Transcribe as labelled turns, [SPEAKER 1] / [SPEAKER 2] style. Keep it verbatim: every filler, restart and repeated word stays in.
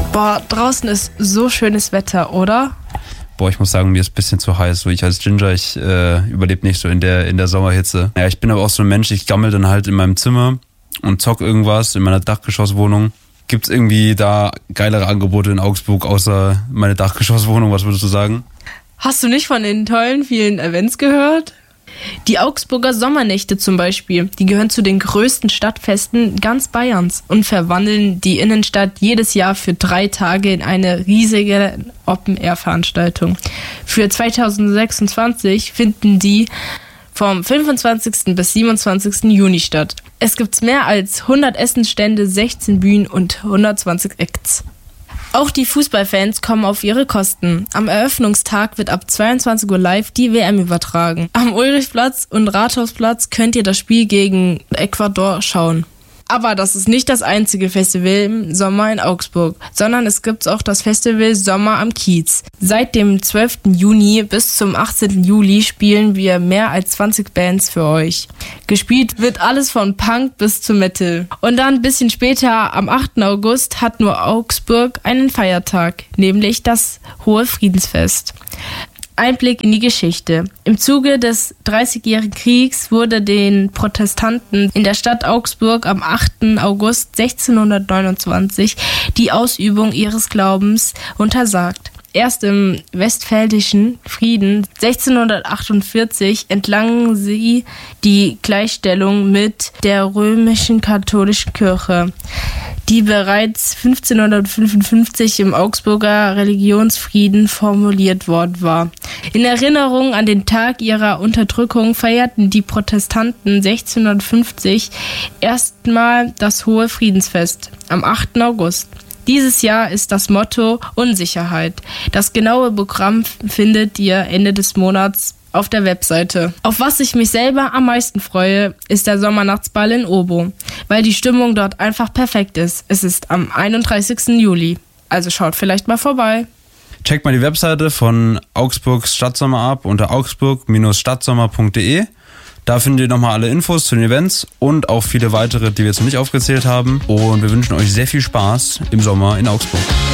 [SPEAKER 1] Boah, draußen ist so schönes Wetter, oder?
[SPEAKER 2] Boah, ich muss sagen, mir ist ein bisschen zu heiß. So, ich als Ginger, ich äh, überlebe nicht so in der, in der Sommerhitze. Ja, ich bin aber auch so ein Mensch, ich gammel dann halt in meinem Zimmer und zock irgendwas in meiner Dachgeschosswohnung. Gibt's irgendwie da geilere Angebote in Augsburg außer meine Dachgeschosswohnung? Was würdest du sagen?
[SPEAKER 1] Hast du nicht von den tollen vielen Events gehört? Die Augsburger Sommernächte zum Beispiel, die gehören zu den größten Stadtfesten ganz Bayerns und verwandeln die Innenstadt jedes Jahr für drei Tage in eine riesige Open-Air-Veranstaltung. Für zweitausendsechsundzwanzig finden die vom fünfundzwanzigsten bis siebenundzwanzigsten Juni statt. Es gibt mehr als hundert Essensstände, sechzehn Bühnen und hundertzwanzig Acts. Auch die Fußballfans kommen auf ihre Kosten. Am Eröffnungstag wird ab zweiundzwanzig Uhr live die W M übertragen. Am Ulrichplatz und Rathausplatz könnt ihr das Spiel gegen Ecuador schauen. Aber das ist nicht das einzige Festival im Sommer in Augsburg, sondern es gibt auch das Festival Sommer am Kiez. Seit dem zwölften Juni bis zum achtzehnten Juli spielen wir mehr als zwanzig Bands für euch. Gespielt wird alles von Punk bis zu Metal. Und dann ein bisschen später, am achten August, hat nur Augsburg einen Feiertag, nämlich das Hohe Friedensfest. Einblick in die Geschichte. Im Zuge des Dreißigjährigen Kriegs wurde den Protestanten in der Stadt Augsburg am achten August sechzehnhundertneunundzwanzig die Ausübung ihres Glaubens untersagt. Erst im Westfälischen Frieden sechzehnhundertachtundvierzig entlangen sie die Gleichstellung mit der römischen katholischen Kirche, die bereits fünfzehnhundertfünfundfünfzig im Augsburger Religionsfrieden formuliert worden war. In Erinnerung an den Tag ihrer Unterdrückung feierten die Protestanten sechzehnhundertfünfzig erstmal das Hohe Friedensfest am achten August. Dieses Jahr ist das Motto Unsicherheit. Das genaue Programm findet ihr Ende des Monats auf der Webseite. Auf was ich mich selber am meisten freue, ist der Sommernachtsball in Obo, weil die Stimmung dort einfach perfekt ist. Es ist am einunddreißigsten Juli, also schaut vielleicht mal vorbei.
[SPEAKER 2] Checkt mal die Webseite von Augsburgs Stadtsommer ab unter augsburg Bindestrich stadtsommer punkt de. Da findet ihr nochmal alle Infos zu den Events und auch viele weitere, die wir jetzt noch nicht aufgezählt haben. Und wir wünschen euch sehr viel Spaß im Sommer in Augsburg.